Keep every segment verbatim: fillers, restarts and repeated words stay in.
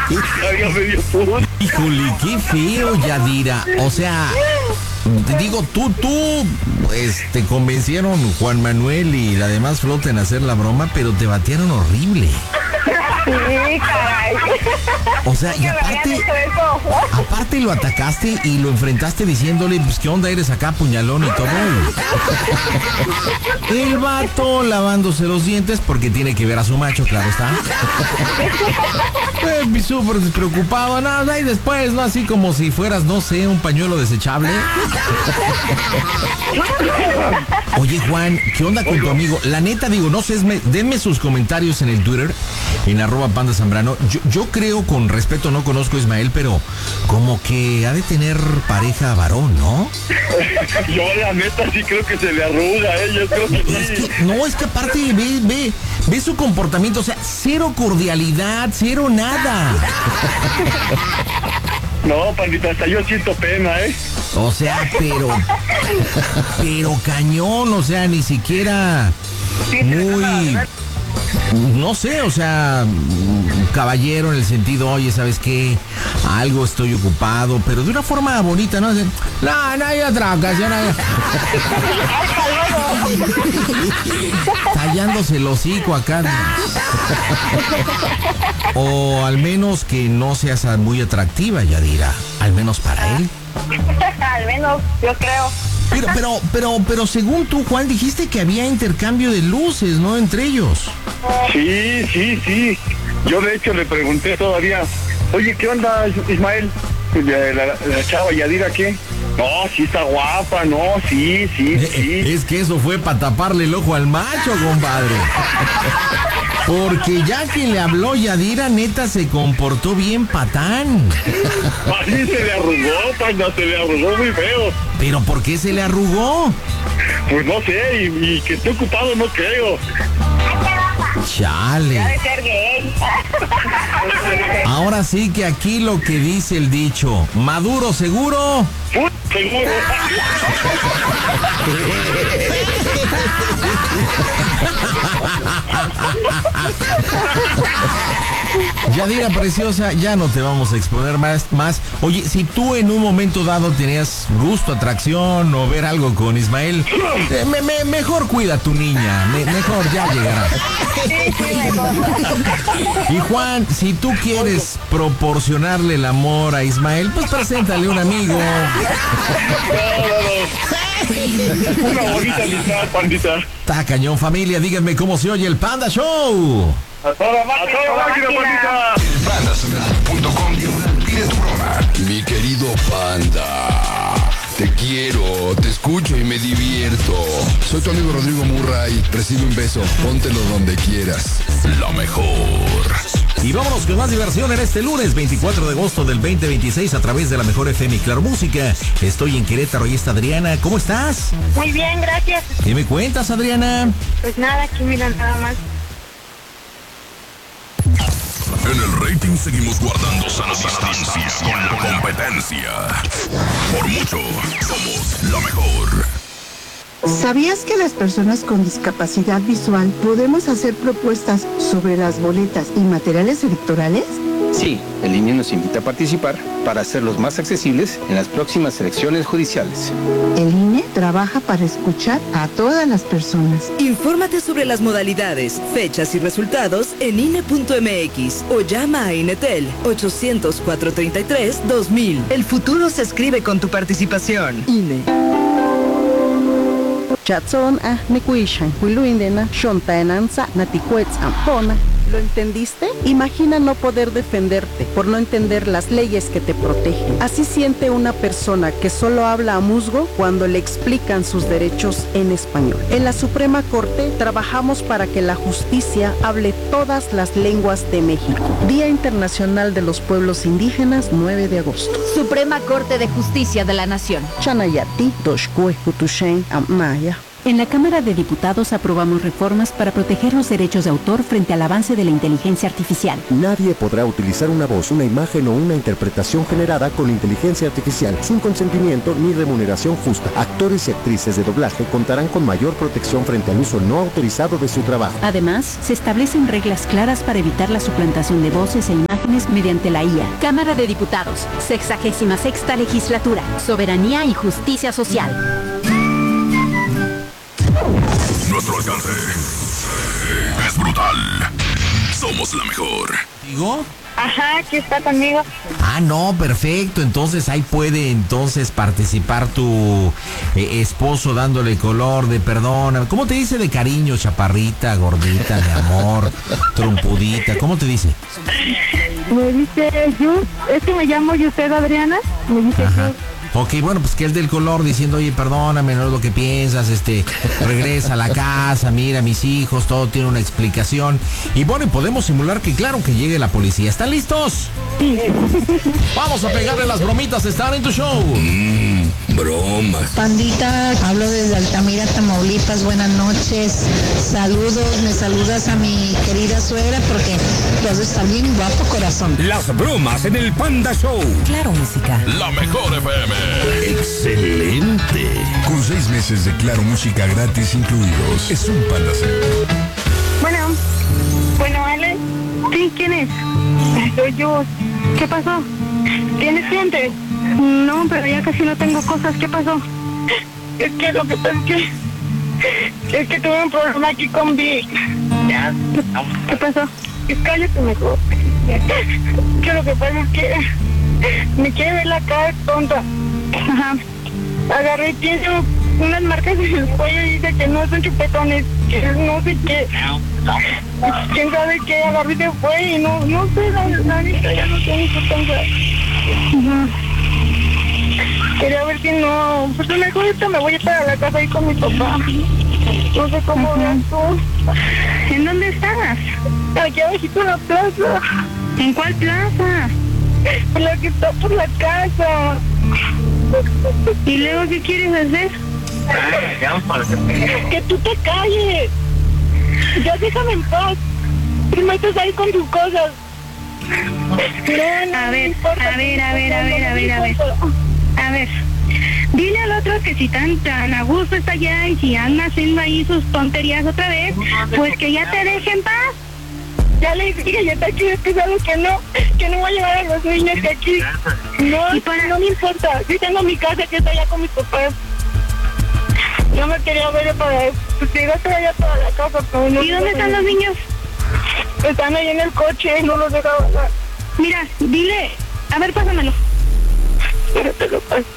Había medio punto. Híjole, qué feo, Yadira. O sea, te digo, tú, tú, pues te convencieron Juan Manuel y la demás flota en hacer la broma, pero te batearon horrible. Sí, caray. O sea, y aparte, aparte lo atacaste y lo enfrentaste diciéndole, pues, ¿qué onda eres acá, puñalón y todo? El vato lavándose los dientes porque tiene que ver a su macho, claro está. Pues, súper despreocupado, nada, y después, ¿no? Así como si fueras, no sé, un pañuelo desechable. Oye, Juan, ¿qué onda con tu amigo? La neta, digo, no sé, esme, denme sus comentarios en el Twitter, en arroba Panda Zambrano. Yo, yo creo, con respeto, no conozco a Ismael, pero como que ha de tener pareja varón, ¿no? Yo, la neta, sí creo que se le arruga a ella, creo que Es sí. que, no, es que aparte, ve, ve, ve su comportamiento, o sea, cero cordialidad, cero nada. No, Pandita, hasta yo siento pena, ¿eh? O sea, pero, pero cañón, o sea, ni siquiera muy, no sé, o sea, caballero en el sentido, oye, ¿sabes qué? Algo estoy ocupado, pero de una forma bonita, ¿no? No, no hay otra ocasión. Hay... Tallándose el hocico acá. O al menos que no seas muy atractiva, Yadira. Al menos para él. Al menos, yo creo. Pero, pero, pero, pero según tú, Juan, dijiste que había intercambio de luces, ¿no? Entre ellos. Sí, sí, sí. Yo de hecho le pregunté todavía, oye, ¿qué onda, Ismael? La, la, la chava Yadira, ¿qué? No, sí está guapa, no, sí, sí, sí. Es que eso fue para taparle el ojo al macho, compadre. Porque ya que le habló Yadira, neta se comportó bien patán. Así se le arrugó, Panda, se le arrugó muy feo. ¿Pero por qué se le arrugó? Pues no sé, y, y que esté ocupado no creo. Chale. Debe ser gay. Ahora sí que aquí lo que dice el dicho, maduro seguro. Put, seguro. Yadira preciosa, ya no te vamos a exponer más, más. Oye, si tú en un momento dado tenías gusto, atracción o ver algo con Ismael, eh, me, me, mejor cuida a tu niña, me, mejor ya llegará. Y Juan, si tú quieres proporcionarle el amor a Ismael, pues preséntale un amigo. Una bonita amistad, Pandita. Está cañón, familia, díganme cómo se oye el Panda Show. A toda máquina, a toda máquina, Pandita. panda zambrano punto com pide tu broma. Mi querido Panda, te quiero, te escucho y me divierto. Soy tu amigo Rodrigo Murray. Recibe un beso, póntelo donde quieras. Lo mejor. Y vámonos con más diversión en este lunes veinticuatro de agosto del veinte veintiséis a través de la Mejor F M y Claro Música. Estoy en Querétaro y está Adriana. ¿Cómo estás? Muy bien, gracias. ¿Qué me cuentas, Adriana? Pues nada, aquí mira nada más. En el rating seguimos guardando sana distancia con la competencia. Por mucho, somos la mejor. ¿Sabías que las personas con discapacidad visual podemos hacer propuestas sobre las boletas y materiales electorales? Sí, el I N E nos invita a participar para hacerlos más accesibles en las próximas elecciones judiciales. El I N E trabaja para escuchar a todas las personas. Infórmate sobre las modalidades, fechas y resultados en I N E punto M X o llama a Inetel ochocientos, cuatrocientos treinta y tres, dos mil. El futuro se escribe con tu participación. I N E. Chatson a Nekuishan, Huiluindena, Shontaenanza, Naticuetz, Ampona. ¿Lo entendiste? Imagina no poder defenderte por no entender las leyes que te protegen. Así siente una persona que solo habla a musgo cuando le explican sus derechos en español. En la Suprema Corte trabajamos para que la justicia hable todas las lenguas de México. Día Internacional de los Pueblos Indígenas, nueve de agosto. Suprema Corte de Justicia de la Nación. Chanayati, Doshkue, Kutushen, Amaya. En la Cámara de Diputados aprobamos reformas para proteger los derechos de autor frente al avance de la inteligencia artificial. Nadie podrá utilizar una voz, una imagen o una interpretación generada con inteligencia artificial sin consentimiento ni remuneración justa. Actores y actrices de doblaje contarán con mayor protección frente al uso no autorizado de su trabajo. Además, se establecen reglas claras para evitar la suplantación de voces e imágenes mediante la I A. Cámara de Diputados, sexagésima sexta legislatura, soberanía y justicia social. Nuestro alcance es brutal. Somos la mejor. ¿Digo? Ajá, aquí está conmigo. Ah, no, perfecto. Entonces ahí puede entonces participar tu eh, esposo dándole color de perdón. ¿Cómo te dice de cariño, chaparrita, gordita, de amor, trompudita? ¿Cómo te dice? Me dice yo, es que me llamo Yused Adriana. Me dice Ajá. Ok, bueno, pues que él del color diciendo, oye, perdóname, no es lo que piensas, este, regresa a la casa, mira, mis hijos, todo tiene una explicación. Y bueno, y podemos simular que claro que llegue la policía. ¿Están listos? Sí. Vamos a pegarle las bromitas, están en tu show. Mmm, bromas. Pandita, hablo desde Altamira, Tamaulipas, buenas noches. Saludos, me saludas a mi querida suegra porque tú has de estar bien guapo, corazón. Las bromas en el Panda Show. Claro, música. La mejor F M. Excelente. Con seis meses de Claro Música gratis incluidos. Es un Panda Cero. Bueno, bueno, Ale. Sí, ¿quién es? Soy yo. ¿Qué pasó? ¿Tienes clientes? No, pero ya casi no tengo cosas. ¿Qué pasó? Es que lo que pasa es que... Es que tuve un problema aquí con Vic. ¿Ya? ¿Qué pasó? Cállate mejor. Que lo que pasa es que... Me quiere ver la cara tonta. Ajá. Agarré y tiene unas marcas en el cuello y dice que no son chupetones, que no sé qué. ¿Quién sabe qué? Agarré y se fue y no, no sé, la neta, ya no sé ni qué pensar. Uh-huh. Quería ver si no, pues mejor ahorita me voy a ir para la casa ahí con mi papá. No sé cómo uh-huh. veas tú. ¿En dónde estás? Aquí abajito en la plaza. ¿En cuál plaza? La que está por la casa. ¿Y luego qué quieres hacer? Que tú te calles. Ya déjame en paz. Te metes ahí con tus cosas. No, no, a ver, a ver, a ver, a ver, a ver, a ver. A ver. Dile al otro que si tan, tan a gusto está allá y si anda haciendo ahí sus tonterías otra vez, pues que ya te deje en paz. Ya le dije, ya está aquí, es que sabe que no, que no voy a llevar a los niños de aquí. No, y para no me importa. Yo tengo mi casa que está allá con mis papás. Yo me quería ver para, pues llegar hasta allá para la casa, pero no. ¿Y dónde están los niños? Están ahí en el coche, no los dejaba hablar. Mira, dile, a ver, pásamelo. Espérate, lo paso.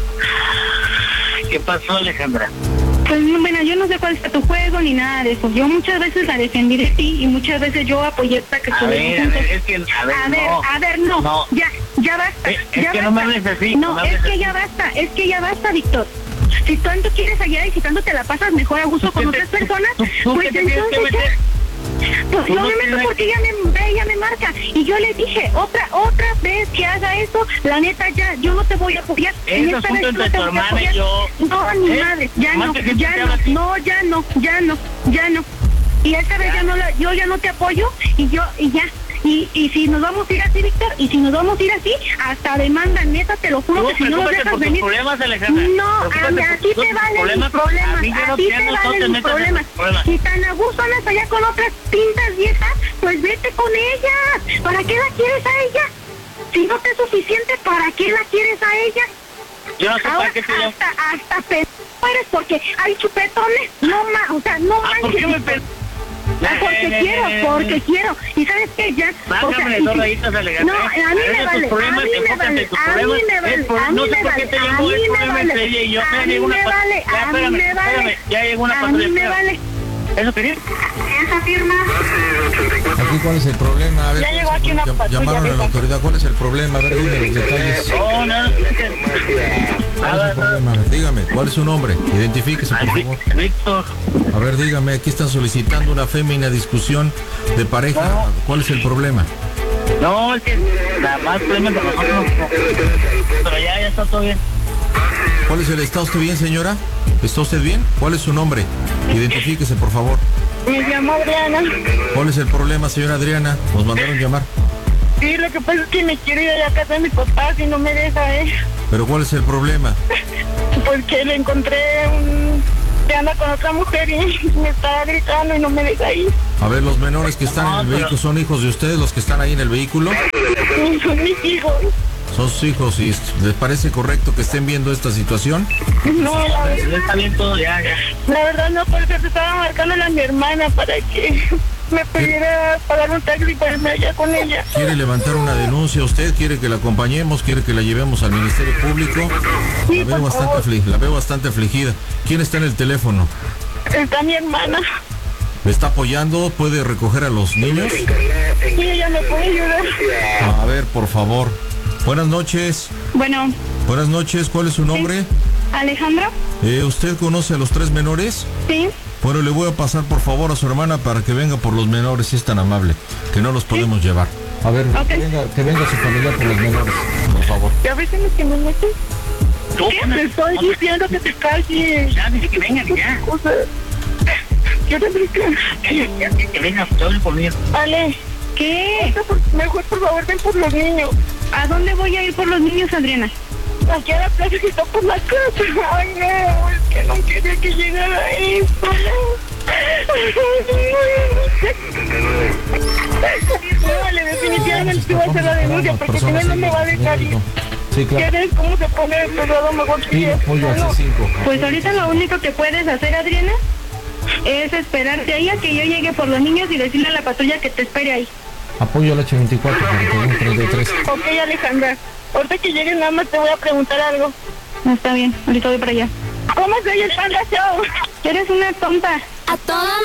¿Qué pasó, Alejandra? Pues bueno, yo no sé cuál es tu juego ni nada de eso. Yo muchas veces la defendí de ti y muchas veces yo apoyé para que estuviéramos juntos. Es que, a ver, a ver, no, a ver, no, no. ya, ya basta. Es, es ya que basta. no me hables así. No, no es que así. ya basta, es que ya basta, Víctor. Si tanto quieres allá y si tanto te la pasas mejor a gusto con otras personas, tú, tú pues entonces ya... Pues yo no me meto porque ella me, ella me marca y yo le dije, otra otra vez que haga eso, la neta ya, yo no te voy a apoyar. Es asunto entre tu hermana y yo. No, ni ¿Eh? madre, ya no, ya no, no, ya no, ya no, ya no. Y esta vez ya no la, yo ya no te apoyo y yo, y ya. Y, y si nos vamos a ir así, Víctor, y si nos vamos a ir así, hasta demanda, neta, te lo juro, que si no nos dejas venir. Problemas, Alejandra. No, a mí, aquí te valen mis problemas, a ti te valen mis problemas. Si tan a gusto andas allá con otras pintas viejas, pues vete con ellas. ¿Para qué la quieres a ella? Si no te es suficiente, ¿para qué la quieres a ella? Yo no sé ahora, para qué te llamo. Hasta, hasta pe... eres porque hay chupetones. No más, o sea, no ah, manches. ¿por qué me pe... Ah, porque eh, quiero, eh, porque eh, quiero. ¿Y sabes qué? Ya. Bájame o dos rayitas, Alejandra. No, a mí me vale. A mí me vale. A mí me vale. A mí me vale. A mí me vale. A mí me vale. A mí me vale. Ya llegó una patrulla. A mí me vale. ¿Eso quería? Esa firma. Aquí, ¿cuál es el problema? A ver, ya llegó aquí una patrulla. Llamaron a la autoridad. ¿Cuál es el problema? A ver, dime los detalles. No, nada. ¿Cuál es el problema? Dígame, ¿cuál es su nombre? Identifíquese, por favor. Víctor. A ver, dígame, aquí están solicitando una fémina discusión de pareja. No. ¿Cuál es el problema? No, es que la más problema de nosotros. Pero ya, ya está todo bien. ¿Cuál es el estado? ¿Está bien, señora? ¿Está usted bien? ¿Cuál es su nombre? Identifíquese, por favor. Me llamo Adriana. ¿Cuál es el problema, señora Adriana? Nos mandaron llamar. Sí, lo que pasa es que me quiero ir a la casa de mis papás y no me deja, ¿eh? ¿Pero cuál es el problema? Porque le encontré un... que anda con otra mujer y me está gritando y no me deja ir. A ver, los menores que están en el vehículo, ¿son hijos de ustedes los que están ahí en el vehículo? Sí, son mis hijos. Son sus hijos y ¿les parece correcto que estén viendo esta situación? No, la verdad. Está bien todo ya, ya. La verdad no, porque te estaba marcándole a mi hermana para que me pidiera pagar un taxi para irme allá con ella. ¿Quiere levantar una denuncia usted? ¿Quiere que la acompañemos? ¿Quiere que la llevemos al Ministerio Público? Sí, la, veo por bastante favor. afli- la veo bastante afligida. ¿Quién está en el teléfono? Está mi hermana. ¿Me está apoyando? ¿Puede recoger a los niños? Sí, ella me puede ayudar. A ver, por favor. Buenas noches. Bueno, Buenas noches. ¿Cuál es su nombre? Alejandra. Eh, ¿Usted conoce a los tres menores? Sí. Bueno, le voy a pasar por favor a su hermana para que venga por los menores, si es tan amable, que no los podemos llevar. A ver, Ok. que, venga, que venga su familia por los menores, por favor. ¿Ya ves en lo que me metes? ¿Qué? Te estoy diciendo que te calles. Ya, dice que vengan ya. O sea, ¿qué te Que, que, que vengan, que hablen conmigo. Ale, ¿qué? Mejor, por favor, ven por los niños. ¿A dónde voy a ir por los niños, Adriana? Aquí a la plaza que está por la casa. Ay, no, es que no quería que llegara esto. Vale, definitivamente te voy a hacer la denuncia porque si no, no me va a dejar ir. Sí, claro. ¿Quieres cómo se pone el pesado mejor que Sí, apoyo a C cinco. Pues ahorita lo único que puedes hacer, Adriana, es esperarte ahí a que yo llegue por los niños y decirle a la patrulla que te espere ahí. Apoyo al H veinticuatro, treinta y tres. Ok, Alejandra. Ahorita que llegues nada más te voy a preguntar algo. No, está bien, ahorita voy para allá. ¿Cómo se oye el Panda Show? Eres una tonta. A toda